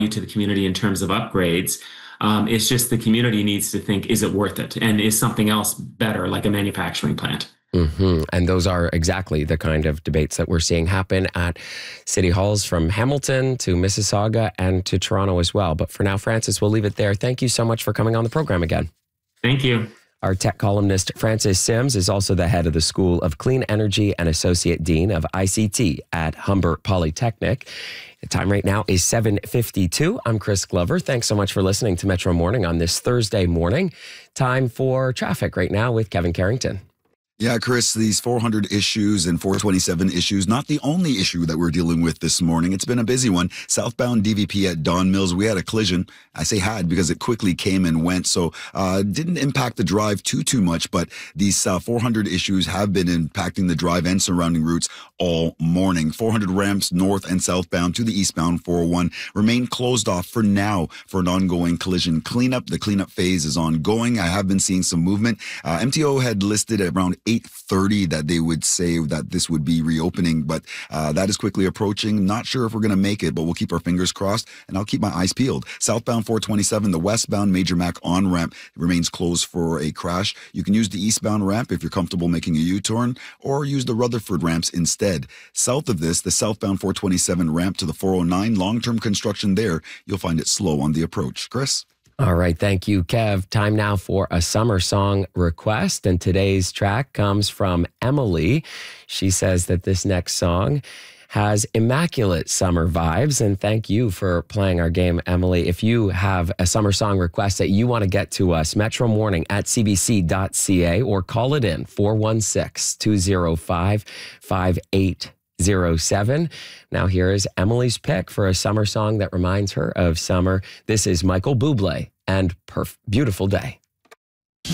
to the community in terms of upgrades. It's just the community needs to think, is it worth it? And is something else better, like a manufacturing plant? And those are exactly the kind of debates that we're seeing happen at city halls from Hamilton to Mississauga and to Toronto as well. But for now, Francis, we'll leave it there. Thank you so much for coming on the program again. Thank you. Our tech columnist, Francis Sims, is also the head of the School of Clean Energy and Associate Dean of ICT at Humber Polytechnic. The time right now is 7:52. I'm Chris Glover. Thanks so much for listening to Metro Morning on this Thursday morning. Time for traffic right now with Kevin Carrington. Yeah, Chris, these 400 issues and 427 issues, not the only issue that we're dealing with this morning. It's been a busy one. Southbound DVP at Don Mills, we had a collision. I say had because it quickly came and went, so didn't impact the drive too much, but these 400 issues have been impacting the drive and surrounding routes all morning. 400 ramps north and southbound to the eastbound 401 remain closed off for now for an ongoing collision cleanup. The cleanup phase is ongoing. I have been seeing some movement. MTO had listed around 8:30 that they would say that this would be reopening, but that is quickly approaching. Not sure if we're going to make it, but we'll keep our fingers crossed, and I'll keep my eyes peeled. Southbound 427, the westbound Major Mac on-ramp remains closed for a crash. You can use the eastbound ramp if you're comfortable making a U-turn, or use the Rutherford ramps instead. South of this, the southbound 427 ramp to the 409, long-term construction there. You'll find it slow on the approach. Chris? All right. Thank you, Kev. Time now for a summer song request. And today's track comes from Emily. She says that this next song has immaculate summer vibes. And thank you for playing our game, Emily. If you have a summer song request that you want to get to us, Metro Morning at cbc.ca, or call it in 416-205-5807. Now here is Emily's pick for a summer song that reminds her of summer. This is Michael Bublé and Beautiful Day.